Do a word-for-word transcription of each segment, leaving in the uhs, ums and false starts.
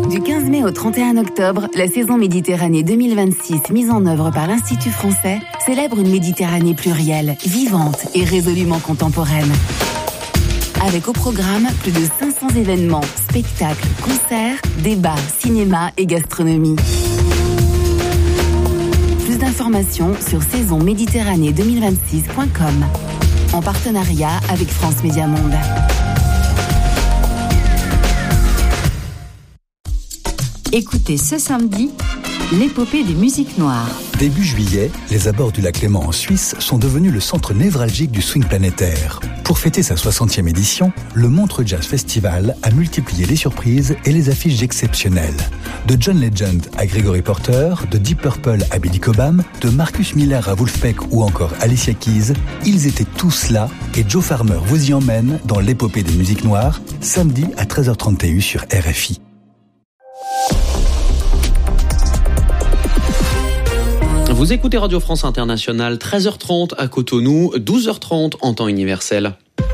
Du quinze mai au trente et un octobre, la saison Méditerranée deux mille vingt-six, mise en œuvre par l'Institut français, célèbre une Méditerranée plurielle, vivante et résolument contemporaine. Avec au programme plus de cinq cents événements, spectacles, concerts, débats, cinéma et gastronomie. Plus d'informations sur saison méditerranée deux mille vingt-six point com, en partenariat avec France Média Monde. Écoutez ce samedi l'épopée des musiques noires. Début juillet, les abords du lac Léman en Suisse sont devenus le centre névralgique du swing planétaire. Pour fêter sa soixantième édition, le Montreux Jazz Festival a multiplié les surprises et les affiches exceptionnelles. De John Legend à Gregory Porter, de Deep Purple à Billy Cobham, de Marcus Miller à Wolfpack ou encore Alicia Keys, ils étaient tous là et Joe Farmer vous y emmène dans l'épopée des musiques noires, samedi à treize heures trente sur R F I. Vous écoutez Radio France Internationale, treize heures trente à Cotonou, douze heures trente en temps universel.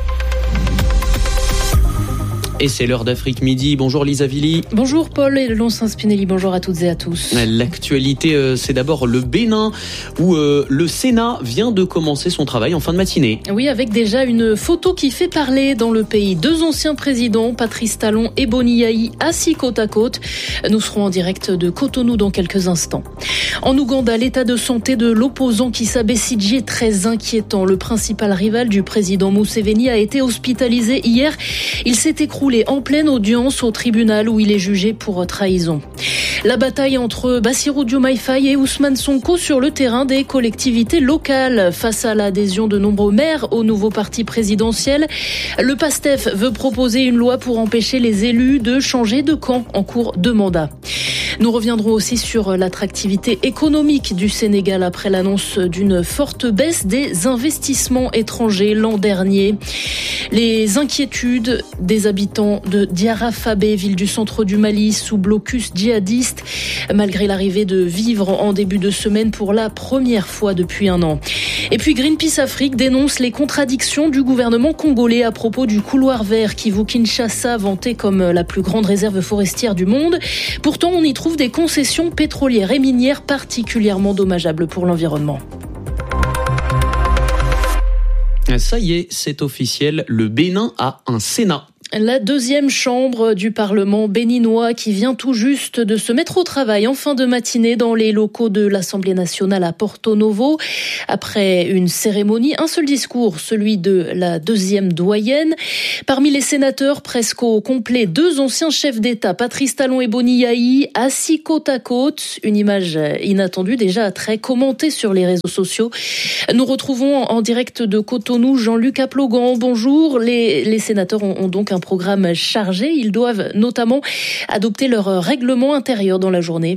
Et c'est l'heure d'Afrique Midi. Bonjour Lisa Villy. Bonjour Paul et Lonsin Spinelli. Bonjour à toutes et à tous. L'actualité, euh, c'est d'abord le Bénin, où euh, le Sénat vient de commencer son travail en fin de matinée. Oui, avec déjà une photo qui fait parler dans le pays. Deux anciens présidents, Patrice Talon et Boni Yayi, assis côte à côte. Nous serons en direct de Cotonou dans quelques instants. En Ouganda, l'état de santé de l'opposant Kizza Besigye est très inquiétant. Le principal rival du président Museveni a été hospitalisé hier. Il s'est écroulé en pleine audience au tribunal où il est jugé pour trahison. La bataille entre Bassirou Diomaye Faye et Ousmane Sonko sur le terrain des collectivités locales. Face à l'adhésion de nombreux maires au nouveau parti présidentiel, le PASTEF veut proposer une loi pour empêcher les élus de changer de camp en cours de mandat. Nous reviendrons aussi sur l'attractivité économique du Sénégal après l'annonce d'une forte baisse des investissements étrangers l'an dernier. Les inquiétudes des habitants de Diarra-Fabé, ville du centre du Mali, sous blocus djihadiste, malgré l'arrivée de vivres en début de semaine pour la première fois depuis un an. Et puis Greenpeace Afrique dénonce les contradictions du gouvernement congolais à propos du couloir vert Kivu-Kinshasa, vanté comme la plus grande réserve forestière du monde. Pourtant, on y trouve des concessions pétrolières et minières particulièrement dommageables pour l'environnement. Ça y est, c'est officiel, le Bénin a un Sénat. La deuxième chambre du Parlement béninois qui vient tout juste de se mettre au travail en fin de matinée dans les locaux de l'Assemblée nationale à Porto Novo. Après une cérémonie, un seul discours, celui de la deuxième doyenne. Parmi les sénateurs, presque au complet, deux anciens chefs d'État, Patrice Talon et Boni Yayi, assis côte à côte. Une image inattendue, déjà très commentée sur les réseaux sociaux. Nous retrouvons en direct de Cotonou Jean-Luc Aplogan. Bonjour. Les, les sénateurs ont, ont donc un programme chargé. Ils doivent notamment adopter leur règlement intérieur dans la journée.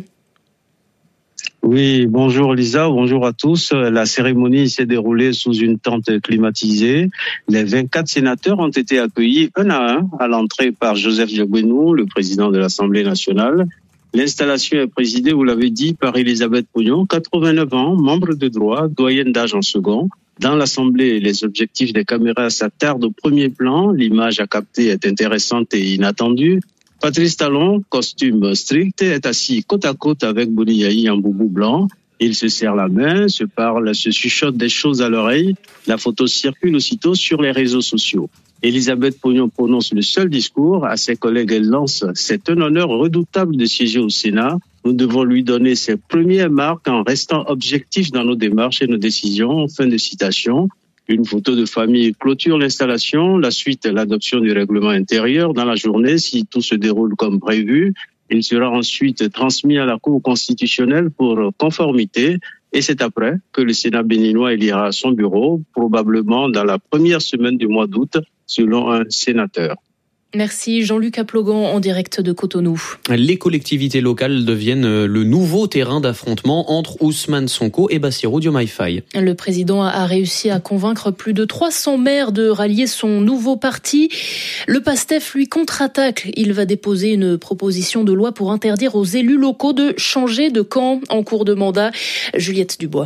Oui, bonjour Lisa, bonjour à tous. La cérémonie s'est déroulée sous une tente climatisée. Les vingt-quatre sénateurs ont été accueillis un à un à l'entrée par Joseph Diogbenou, le président de l'Assemblée nationale. L'installation est présidée, vous l'avez dit, par Elisabeth Pognon, quatre-vingt-neuf ans, membre de droit, doyenne d'âge en second. Dans l'Assemblée, les objectifs des caméras s'attardent au premier plan. L'image à capter est intéressante et inattendue. Patrice Talon, costume strict, est assis côte à côte avec Boni Yayi en boubou blanc. Ils se serrent la main, se parlent, se chuchotent des choses à l'oreille. La photo circule aussitôt sur les réseaux sociaux. Elisabeth Pognon prononce le seul discours. À ses collègues, elle lance « C'est un honneur redoutable de siéger au Sénat. Nous devons lui donner ses premières marques en restant objectifs dans nos démarches et nos décisions. » Fin de citation. Une photo de famille clôture l'installation. La suite, l'adoption du règlement intérieur. Dans la journée, si tout se déroule comme prévu, il sera ensuite transmis à la Cour constitutionnelle pour conformité. Et c'est après que le Sénat béninois élira son bureau, probablement dans la première semaine du mois d'août, selon un sénateur. Merci Jean-Luc Aplogan en direct de Cotonou. Les collectivités locales deviennent le nouveau terrain d'affrontement entre Ousmane Sonko et Bassirou Diomaye Faye. Le président a réussi à convaincre plus de trois cents maires de rallier son nouveau parti. Le PASTEF lui contre-attaque. Il va déposer une proposition de loi pour interdire aux élus locaux de changer de camp en cours de mandat. Juliette Dubois.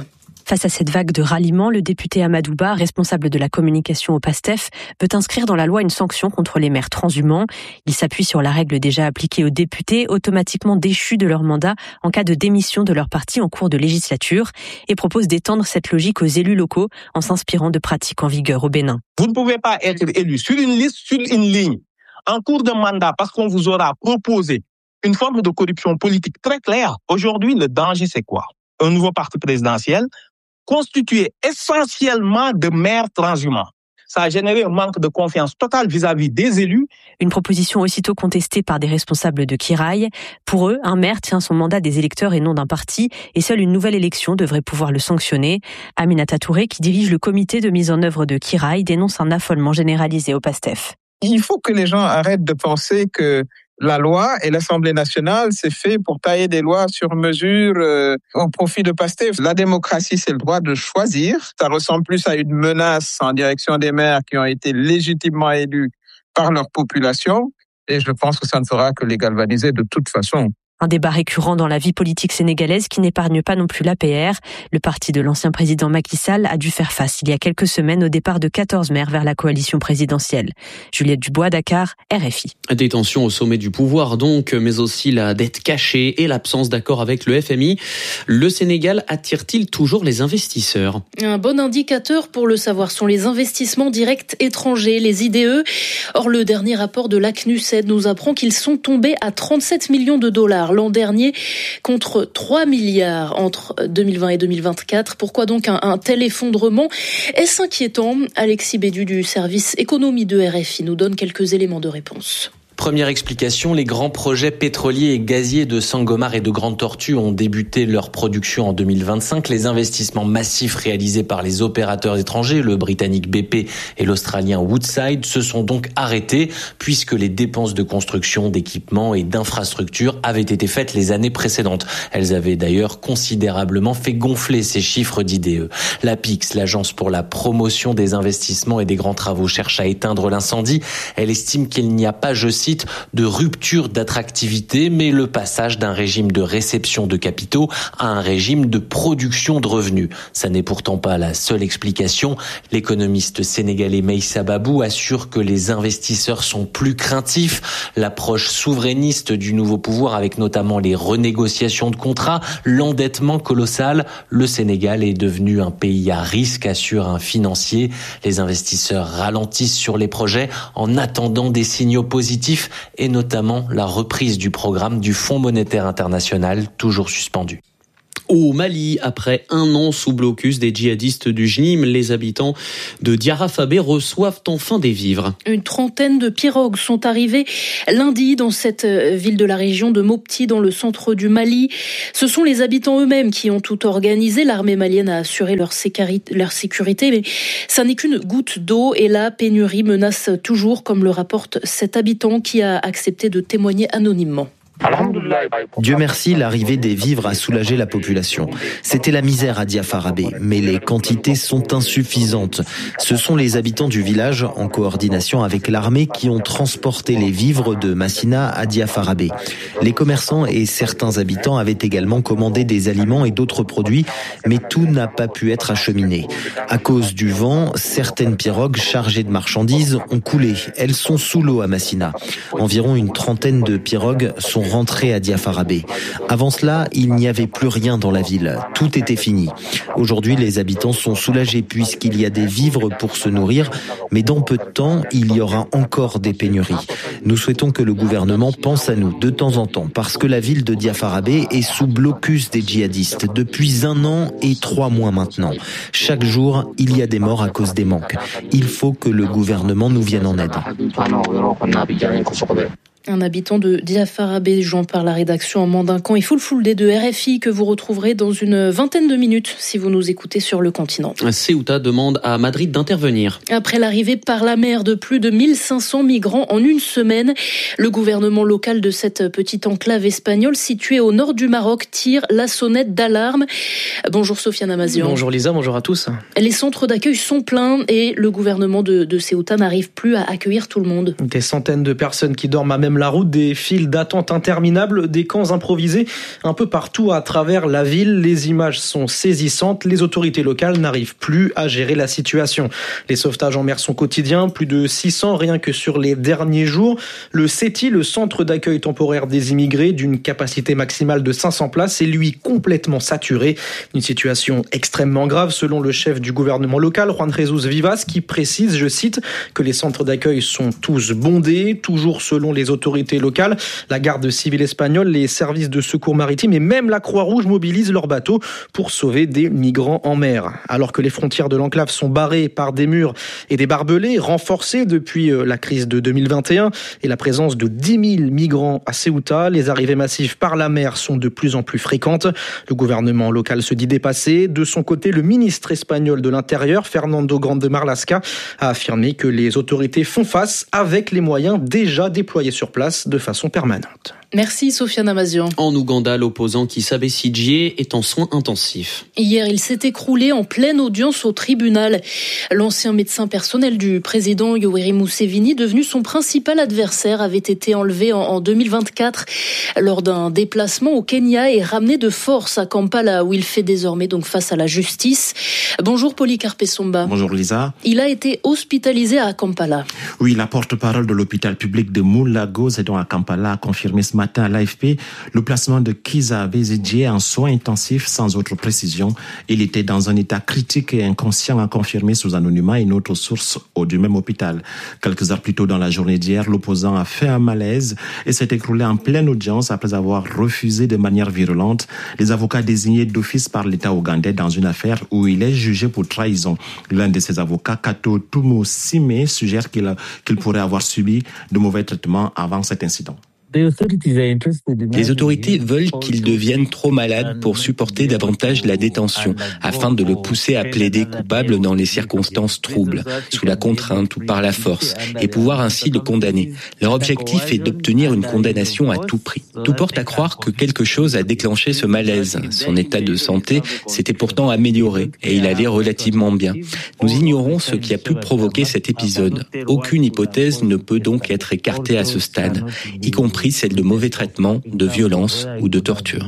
Face à cette vague de ralliement, le député Amadou Ba, responsable de la communication au PASTEF, veut inscrire dans la loi une sanction contre les maires transhumants. Il s'appuie sur la règle déjà appliquée aux députés, automatiquement déchus de leur mandat en cas de démission de leur parti en cours de législature, et propose d'étendre cette logique aux élus locaux en s'inspirant de pratiques en vigueur au Bénin. Vous ne pouvez pas être élu sur une liste, sur une ligne, en cours de mandat, parce qu'on vous aura proposé une forme de corruption politique très claire. Aujourd'hui, le danger, c'est quoi? Un nouveau parti présidentiel constitué essentiellement de maires transhumants. Ça a généré un manque de confiance totale vis-à-vis des élus. Une proposition aussitôt contestée par des responsables de Kiraï. Pour eux, un maire tient son mandat des électeurs et non d'un parti, et seule une nouvelle élection devrait pouvoir le sanctionner. Aminata Touré, qui dirige le comité de mise en œuvre de Kiraï, dénonce un affolement généralisé au PASTEF. Il faut que les gens arrêtent de penser que la loi et l'Assemblée nationale, c'est fait pour tailler des lois sur mesure euh, au profit de PASTEF. La démocratie, c'est le droit de choisir. Ça ressemble plus à une menace en direction des maires qui ont été légitimement élus par leur population. Et je pense que ça ne fera que les galvaniser de toute façon. Un débat récurrent dans la vie politique sénégalaise qui n'épargne pas non plus l'A P R. Le parti de l'ancien président Macky Sall a dû faire face il y a quelques semaines au départ de quatorze maires vers la coalition présidentielle. Juliette Dubois, Dakar, R F I. Des tensions au sommet du pouvoir donc, mais aussi la dette cachée et l'absence d'accord avec le F M I. Le Sénégal attire-t-il toujours les investisseurs? Un bon indicateur pour le savoir sont les investissements directs étrangers, les I D E. Or, le dernier rapport de l'A C N U S E D nous apprend qu'ils sont tombés à trente-sept millions de dollars l'an dernier contre trois milliards entre deux mille vingt et deux mille vingt-quatre. Pourquoi donc un, un tel effondrement? Est-ce inquiétant? Alexis Bédu du service économie de R F I nous donne quelques éléments de réponse. Première explication, les grands projets pétroliers et gaziers de Sangomar et de Grande Tortue ont débuté leur production en deux mille vingt-cinq. Les investissements massifs réalisés par les opérateurs étrangers, le britannique B P et l'australien Woodside, se sont donc arrêtés puisque les dépenses de construction, d'équipement et d'infrastructures avaient été faites les années précédentes. Elles avaient d'ailleurs considérablement fait gonfler ces chiffres d'I D E. La P I X, l'agence pour la promotion des investissements et des grands travaux, cherche à éteindre l'incendie. Elle estime qu'il n'y a pas, je cite, de rupture d'attractivité, mais le passage d'un régime de réception de capitaux à un régime de production de revenus. Ça n'est pourtant pas la seule explication. L'économiste sénégalais Meïssa Babou assure que les investisseurs sont plus craintifs. L'approche souverainiste du nouveau pouvoir, avec notamment les renégociations de contrats, l'endettement colossal. Le Sénégal est devenu un pays à risque, assure un financier. Les investisseurs ralentissent sur les projets en attendant des signaux positifs, et notamment la reprise du programme du Fonds monétaire international, toujours suspendu. Au Mali, après un an sous blocus des djihadistes du J N I M, les habitants de Diarafabé reçoivent enfin des vivres. Une trentaine de pirogues sont arrivées lundi dans cette ville de la région de Mopti, dans le centre du Mali. Ce sont les habitants eux-mêmes qui ont tout organisé. L'armée malienne a assuré leur sécurité, mais ça n'est qu'une goutte d'eau et la pénurie menace toujours, comme le rapporte cet habitant qui a accepté de témoigner anonymement. Dieu merci, l'arrivée des vivres a soulagé la population. C'était la misère à Diafarabé, mais les quantités sont insuffisantes. Ce sont les habitants du village, en coordination avec l'armée, qui ont transporté les vivres de Massina à Diafarabé. Les commerçants et certains habitants avaient également commandé des aliments et d'autres produits, mais tout n'a pas pu être acheminé. À cause du vent, certaines pirogues chargées de marchandises ont coulé. Elles sont sous l'eau à Massina. Environ une trentaine de pirogues sont rentrés à Diafarabé. Avant cela, il n'y avait plus rien dans la ville. Tout était fini. Aujourd'hui, les habitants sont soulagés puisqu'il y a des vivres pour se nourrir, mais dans peu de temps, il y aura encore des pénuries. Nous souhaitons que le gouvernement pense à nous de temps en temps, parce que la ville de Diafarabé est sous blocus des djihadistes depuis un an et trois mois maintenant. Chaque jour, il y a des morts à cause des manques. Il faut que le gouvernement nous vienne en aide. Un habitant de Diafarabé, joint par la rédaction en mandincan et full full day de R F I que vous retrouverez dans une vingtaine de minutes si vous nous écoutez sur le continent. Ceuta demande à Madrid d'intervenir. Après l'arrivée par la mer de plus de mille cinq cents migrants en une semaine, le gouvernement local de cette petite enclave espagnole située au nord du Maroc tire la sonnette d'alarme. Bonjour Sofiane Amazian. Bonjour Lisa, bonjour à tous. Les centres d'accueil sont pleins et le gouvernement de, de Ceuta n'arrive plus à accueillir tout le monde. Des centaines de personnes qui dorment à même même la route, des files d'attente interminables, des camps improvisés un peu partout à travers la ville. Les images sont saisissantes. Les autorités locales n'arrivent plus à gérer la situation. Les sauvetages en mer sont quotidiens, plus de six cents rien que sur les derniers jours. Le CETI, le centre d'accueil temporaire des immigrés, d'une capacité maximale de cinq cents places, est lui complètement saturé. Une situation extrêmement grave selon le chef du gouvernement local, Juan Jesus Vivas, qui précise, je cite, que les centres d'accueil sont tous bondés, toujours selon les autorités locales. La garde civile espagnole, les services de secours maritime et même la Croix-Rouge mobilisent leurs bateaux pour sauver des migrants en mer. Alors que les frontières de l'enclave sont barrées par des murs et des barbelés renforcés depuis la crise de deux mille vingt et un et la présence de dix mille migrants à Ceuta, les arrivées massives par la mer sont de plus en plus fréquentes. Le gouvernement local se dit dépassé. De son côté, le ministre espagnol de l'Intérieur, Fernando Grande Marlaska, a affirmé que les autorités font face avec les moyens déjà déployés sur place de façon permanente. Merci Sofiane Amazian. En Ouganda, l'opposant Kizza Besigye est en soins intensifs. Hier, il s'est écroulé en pleine audience au tribunal. L'ancien médecin personnel du président Yoweri Museveni, devenu son principal adversaire, avait été enlevé en deux mille vingt-quatre lors d'un déplacement au Kenya et ramené de force à Kampala, où il fait désormais donc face à la justice. Bonjour Polycarpe Somba. Bonjour Lisa. Il a été hospitalisé à Kampala. Oui, la porte-parole de l'hôpital public de Mulago, c'est donc à Kampala, a confirmé ce matin à l'A F P le placement de Kizza Besigye en soins intensifs sans autre précision. Il était dans un état critique et inconscient, a confirmé sous anonymat une autre source du même hôpital. Quelques heures plus tôt dans la journée d'hier, l'opposant a fait un malaise et s'est écroulé en pleine audience après avoir refusé de manière virulente les avocats désignés d'office par l'État ougandais dans une affaire où il est jugé pour trahison. L'un de ses avocats, Kato Tumo Sime, suggère qu'il, qu'il pourrait avoir subi de mauvais traitements avant cet incident. Les autorités veulent qu'il devienne trop malade pour supporter davantage la détention, afin de le pousser à plaider coupable dans les circonstances troubles, sous la contrainte ou par la force, et pouvoir ainsi le condamner. Leur objectif est d'obtenir une condamnation à tout prix. Tout porte à croire que quelque chose a déclenché ce malaise. Son état de santé s'était pourtant amélioré et il allait relativement bien. Nous ignorons ce qui a pu provoquer cet épisode. Aucune hypothèse ne peut donc être écartée à ce stade, y compris celle de mauvais traitements, de violence ou de torture.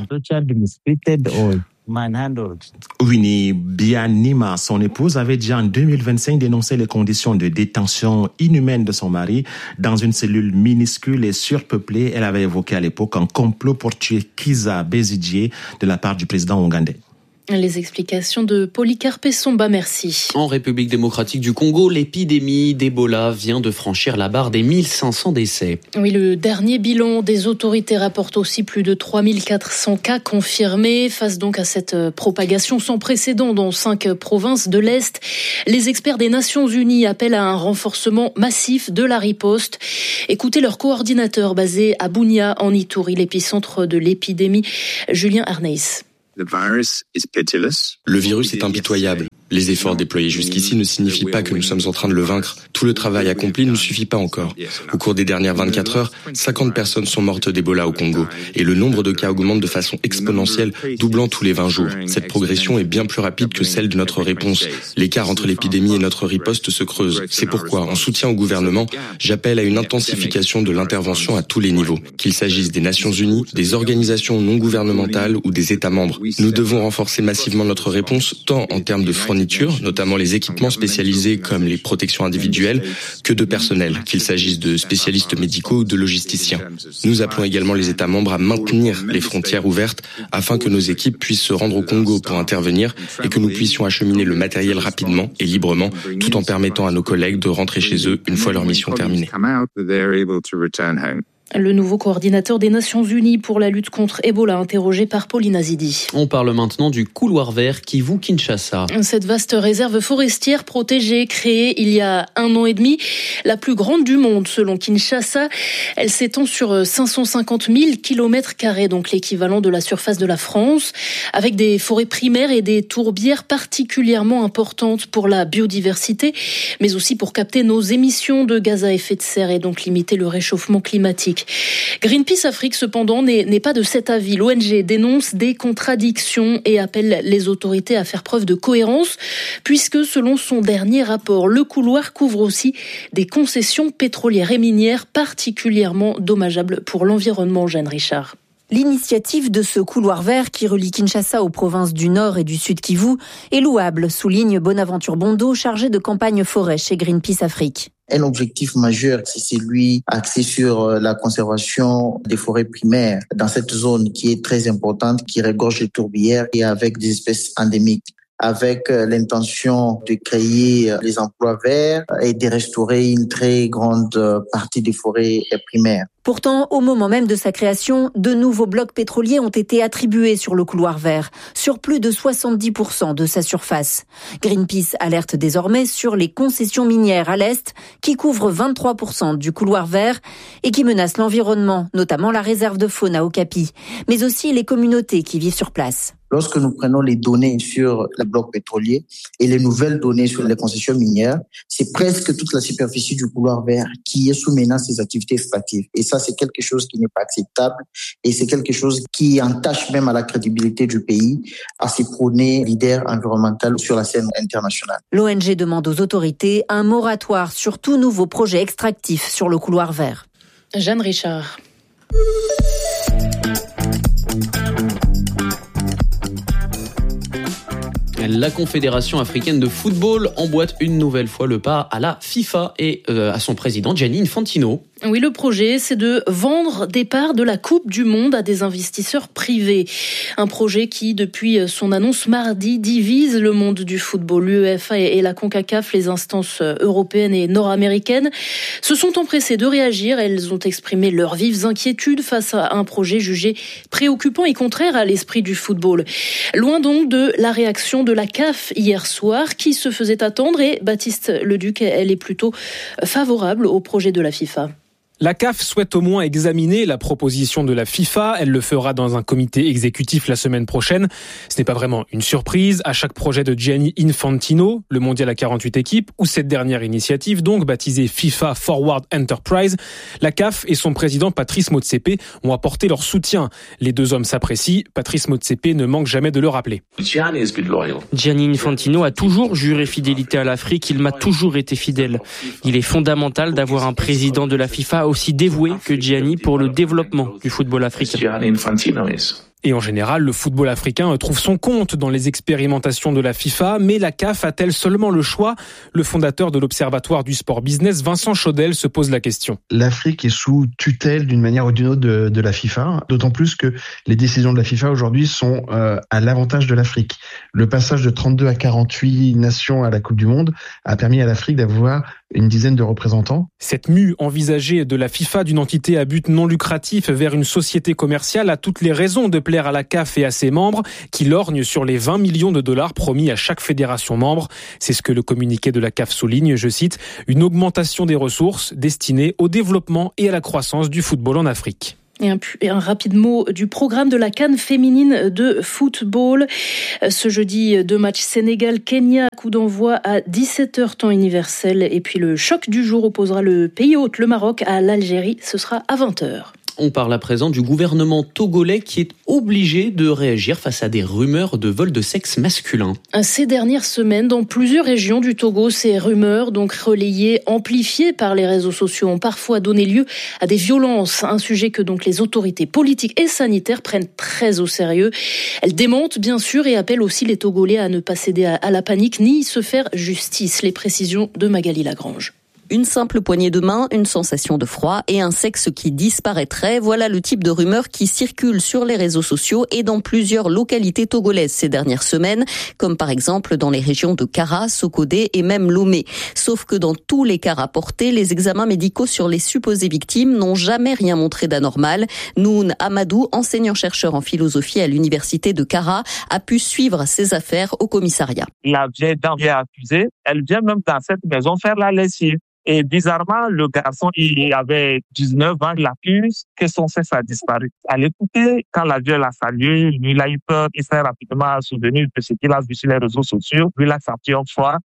Winnie Byanyima, son épouse, avait déjà en deux mille vingt-cinq dénoncé les conditions de détention inhumaines de son mari dans une cellule minuscule et surpeuplée. Elle avait évoqué à l'époque un complot pour tuer Kizza Besigye de la part du président ougandais. Les explications de Polycarpe Somba, merci. En République démocratique du Congo, l'épidémie d'Ebola vient de franchir la barre des mille cinq cents décès. Oui, le dernier bilan des autorités rapporte aussi plus de trois mille quatre cents cas confirmés. Face donc à cette propagation sans précédent dans cinq provinces de l'Est, les experts des Nations Unies appellent à un renforcement massif de la riposte. Écoutez leur coordinateur basé à Bunia, en Ituri, l'épicentre de l'épidémie, Julien Arneis. Le virus est impitoyable. Les efforts déployés jusqu'ici ne signifient pas que nous sommes en train de le vaincre. Tout le travail accompli ne suffit pas encore. Au cours des dernières vingt-quatre heures, cinquante personnes sont mortes d'Ebola au Congo et le nombre de cas augmente de façon exponentielle, doublant tous les vingt jours. Cette progression est bien plus rapide que celle de notre réponse. L'écart entre l'épidémie et notre riposte se creuse. C'est pourquoi, en soutien au gouvernement, j'appelle à une intensification de l'intervention à tous les niveaux, qu'il s'agisse des Nations Unies, des organisations non gouvernementales ou des États membres. Nous devons renforcer massivement notre réponse, tant en termes de fourniture, notamment les équipements spécialisés comme les protections individuelles, que de personnel, qu'il s'agisse de spécialistes médicaux ou de logisticiens. Nous appelons également les États membres à maintenir les frontières ouvertes afin que nos équipes puissent se rendre au Congo pour intervenir et que nous puissions acheminer le matériel rapidement et librement, tout en permettant à nos collègues de rentrer chez eux une fois leur mission terminée. Le nouveau coordinateur des Nations Unies pour la lutte contre Ebola, interrogé par Pauline Azidi. On parle maintenant du couloir vert Kivu-Kinshasa. Cette vaste réserve forestière protégée, créée il y a un an et demi, la plus grande du monde selon Kinshasa. Elle s'étend sur cinq cent cinquante mille kilomètres carrés, donc l'équivalent de la surface de la France, avec des forêts primaires et des tourbières particulièrement importantes pour la biodiversité, mais aussi pour capter nos émissions de gaz à effet de serre et donc limiter le réchauffement climatique. Afrique. Greenpeace Afrique, cependant, n'est, n'est pas de cet avis. L'O N G dénonce des contradictions et appelle les autorités à faire preuve de cohérence, puisque selon son dernier rapport, le couloir couvre aussi des concessions pétrolières et minières particulièrement dommageables pour l'environnement. Jeanne Richard. L'initiative de ce couloir vert qui relie Kinshasa aux provinces du Nord et du Sud Kivu est louable, souligne Bonaventure Bondo, chargé de campagne forêt chez Greenpeace Afrique. Un objectif majeur, c'est celui axé sur la conservation des forêts primaires dans cette zone qui est très importante, qui regorge les tourbières et avec des espèces endémiques, avec l'intention de créer les emplois verts et de restaurer une très grande partie des forêts primaires. Pourtant, au moment même de sa création, de nouveaux blocs pétroliers ont été attribués sur le couloir vert, sur plus de soixante-dix pour cent de sa surface. Greenpeace alerte désormais sur les concessions minières à l'est, qui couvrent vingt-trois pour cent du couloir vert et qui menacent l'environnement, notamment la réserve de faune à Okapi, mais aussi les communautés qui vivent sur place. Lorsque nous prenons les données sur les blocs pétroliers et les nouvelles données sur les concessions minières, c'est presque toute la superficie du couloir vert qui est sous menace des activités extractives. Et ça, c'est quelque chose qui n'est pas acceptable et c'est quelque chose qui entache même à la crédibilité du pays à s'y prôner leader environnemental sur la scène internationale. L'O N G demande aux autorités un moratoire sur tout nouveau projet extractif sur le couloir vert. Jeanne Richard. La Confédération africaine de football emboîte une nouvelle fois le pas à la FIFA et euh, à son président Gianni Infantino. Oui, le projet, c'est de vendre des parts de la Coupe du Monde à des investisseurs privés. Un projet qui, depuis son annonce mardi, divise le monde du football. L'UEFA et la CONCACAF, les instances européennes et nord-américaines, se sont empressées de réagir. Elles ont exprimé leurs vives inquiétudes face à un projet jugé préoccupant et contraire à l'esprit du football. Loin donc de la réaction de la C A F hier soir, qui se faisait attendre, et Baptiste Leduc, elle est plutôt favorable au projet de la FIFA. La C A F souhaite au moins examiner la proposition de la FIFA. Elle le fera dans un comité exécutif la semaine prochaine. Ce n'est pas vraiment une surprise. À chaque projet de Gianni Infantino, le mondial à quarante-huit équipes, ou cette dernière initiative, donc baptisée FIFA Forward Enterprise, la C A F et son président Patrice Motsepe ont apporté leur soutien. Les deux hommes s'apprécient. Patrice Motsepe ne manque jamais de le rappeler. Gianni Infantino a toujours juré fidélité à l'Afrique. Il m'a toujours été fidèle. Il est fondamental d'avoir un président de la FIFA aussi dévoué que Gianni pour le développement du football africain. Et en général, le football africain trouve son compte dans les expérimentations de la FIFA, mais la C A F a-t-elle seulement le choix ? Le fondateur de l'Observatoire du sport business, Vincent Chaudel, se pose la question. L'Afrique est sous tutelle d'une manière ou d'une autre de, de la FIFA, d'autant plus que les décisions de la FIFA aujourd'hui sont euh, à l'avantage de l'Afrique. Le passage de trente-deux à quarante-huit nations à la Coupe du Monde a permis à l'Afrique d'avoir une dizaine de représentants. Cette mue envisagée de la FIFA d'une entité à but non lucratif vers une société commerciale a toutes les raisons de plaire à la C A F et à ses membres qui lorgnent sur les vingt millions de dollars promis à chaque fédération membre. C'est ce que le communiqué de la C A F souligne, je cite, une augmentation des ressources destinées au développement et à la croissance du football en Afrique. Et un, et un rapide mot du programme de la CAN féminine de football. Ce jeudi, deux matchs Sénégal-Kenya, coup d'envoi à dix-sept heures temps universel. Et puis le choc du jour opposera le pays hôte, le Maroc, à l'Algérie. Ce sera à vingt heures. On parle à présent du gouvernement togolais qui est obligé de réagir face à des rumeurs de vol de sexe masculin. Ces dernières semaines, dans plusieurs régions du Togo, ces rumeurs, donc relayées, amplifiées par les réseaux sociaux, ont parfois donné lieu à des violences. Un sujet que donc les autorités politiques et sanitaires prennent très au sérieux. Elles démentent bien sûr et appellent aussi les Togolais à ne pas céder à la panique ni se faire justice. Les précisions de Magali Lagrange. Une simple poignée de main, une sensation de froid et un sexe qui disparaîtrait. Voilà le type de rumeurs qui circulent sur les réseaux sociaux et dans plusieurs localités togolaises ces dernières semaines, comme par exemple dans les régions de Kara, Sokodé et même Lomé. Sauf que dans tous les cas rapportés, les examens médicaux sur les supposées victimes n'ont jamais rien montré d'anormal. Noun Amadou, enseignant-chercheur en philosophie à l'université de Kara, a pu suivre ces affaires au commissariat. La vieille dame est accusée, elle vient même dans cette maison faire la lessive. Et bizarrement, le garçon, il avait dix-neuf ans, il l'accuse que son sexe a disparu. À l'écouter, quand la vieille l'a salué, il a eu peur, il s'est rapidement souvenu de ce qu'il a vu sur les réseaux sociaux. Il a senti un froid.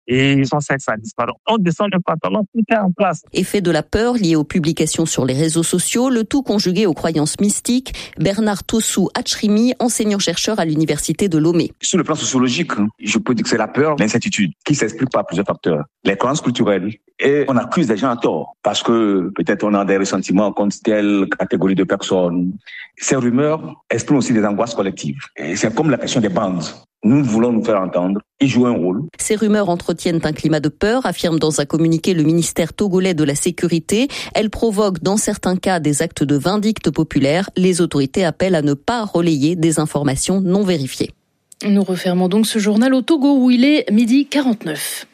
et ils ont ça, ça disparaît. On descend le pantalon, tout est en place. Effet de la peur lié aux publications sur les réseaux sociaux, le tout conjugué aux croyances mystiques. Bernard Tossou Achrimi, enseignant-chercheur à l'université de Lomé. Sur le plan sociologique, je peux dire que c'est la peur, l'incertitude, qui s'explique par plusieurs facteurs. Les croyances culturelles. Et on accuse les gens à tort, parce que peut-être on a des ressentiments contre telle catégorie de personnes. Ces rumeurs expriment aussi des angoisses collectives. Et c'est comme la question des bandes. Nous voulons nous faire entendre, ils jouent un rôle. Ces rumeurs entretiennent un climat de peur, affirme dans un communiqué le ministère togolais de la Sécurité. Elles provoquent dans certains cas des actes de vindicte populaire. Les autorités appellent à ne pas relayer des informations non vérifiées. Nous refermons donc ce journal au Togo où il est midi quarante-neuf.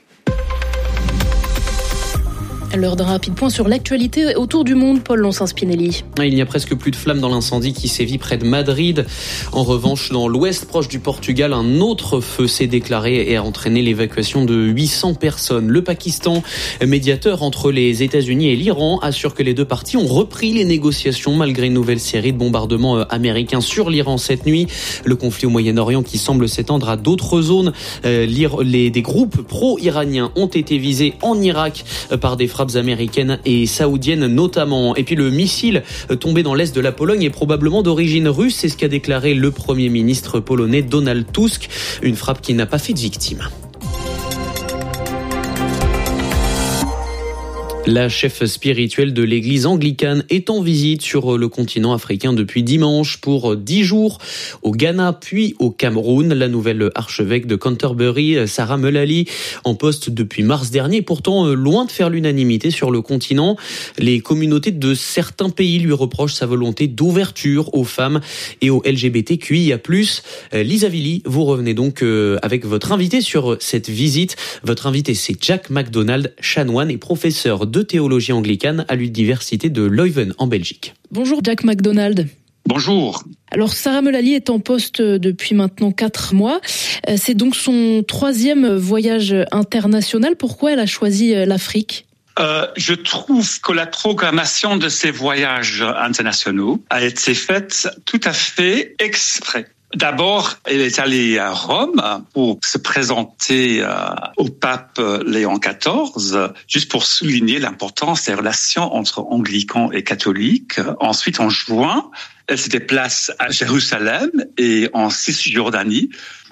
L'heure d'un rapide point sur l'actualité autour du monde, Paul Lonsin-Spinelli. Il n'y a presque plus de flammes dans l'incendie qui sévit près de Madrid. En revanche, dans l'ouest proche du Portugal, un autre feu s'est déclaré et a entraîné l'évacuation de huit cents personnes. Le Pakistan, médiateur entre les États-Unis et l'Iran, assure que les deux parties ont repris les négociations malgré une nouvelle série de bombardements américains sur l'Iran cette nuit. Le conflit au Moyen-Orient qui semble s'étendre à d'autres zones. Les, des groupes pro-iraniens ont été visés en Irak par des frappes américaines et saoudiennes notamment. Et puis le missile tombé dans l'est de la Pologne est probablement d'origine russe, c'est ce qu'a déclaré le Premier ministre polonais Donald Tusk. Une frappe qui n'a pas fait de victimes. La chef spirituelle de l'église anglicane est en visite sur le continent africain depuis dimanche pour dix jours au Ghana puis au Cameroun. La nouvelle archevêque de Canterbury, Sarah Mullally, en poste depuis mars dernier, pourtant loin de faire l'unanimité sur le continent. Les communautés de certains pays lui reprochent sa volonté d'ouverture aux femmes et aux L G B T Q I A plus. Lisa Villy, vous revenez donc avec votre invité sur cette visite. Votre invité, c'est Jack MacDonald, chanoine et professeur de théologie anglicane à l'université de Leuven en Belgique. Bonjour Jack MacDonald. Bonjour. Alors Sarah Mullally est en poste depuis maintenant quatre mois. C'est donc son troisième voyage international. Pourquoi elle a choisi l'Afrique ? Euh, je trouve que la programmation de ces voyages internationaux a été faite tout à fait exprès. D'abord, elle est allée à Rome pour se présenter au pape Léon quatorze, juste pour souligner l'importance des relations entre anglicans et catholiques. Ensuite, en juin, elle se déplace à Jérusalem et en Cisjordanie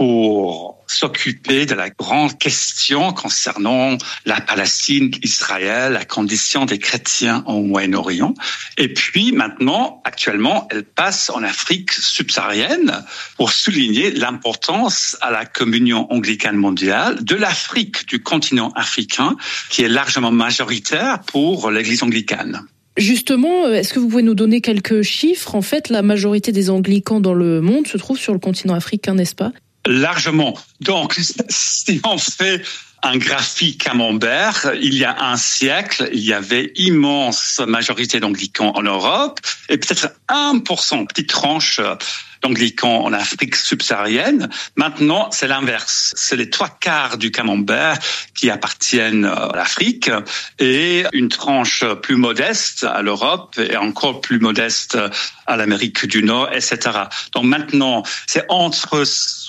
pour s'occuper de la grande question concernant la Palestine, Israël, la condition des chrétiens au Moyen-Orient. Et puis maintenant, actuellement, elle passe en Afrique subsaharienne pour souligner l'importance à la communion anglicane mondiale de l'Afrique, du continent africain, qui est largement majoritaire pour l'Église anglicane. Justement, est-ce que vous pouvez nous donner quelques chiffres ? En fait, la majorité des anglicans dans le monde se trouve sur le continent africain, n'est-ce pas ? Largement. Donc, si on fait un graphique camembert, il y a un siècle, il y avait immense majorité d'anglicans en Europe et peut-être un pour cent, petite tranche d'anglicans en Afrique subsaharienne. Maintenant, c'est l'inverse. C'est les trois quarts du camembert qui appartiennent à l'Afrique et une tranche plus modeste à l'Europe et encore plus modeste à l'Amérique du Nord, et cetera. Donc maintenant, c'est entre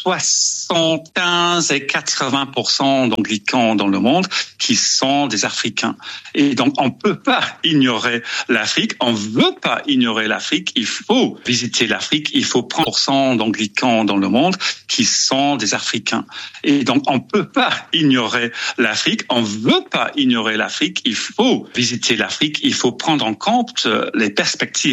soixante-quinze et quatre-vingts pour cent d'anglicans dans le monde qui sont des Africains. Et donc, on peut pas ignorer l'Afrique. On veut pas ignorer l'Afrique. Il faut visiter l'Afrique. Il faut prendre pour cent d'anglicans dans le monde qui sont des Africains. Et donc, on peut pas ignorer l'Afrique. On veut pas ignorer l'Afrique. Il faut visiter l'Afrique. Il faut prendre en compte les perspectives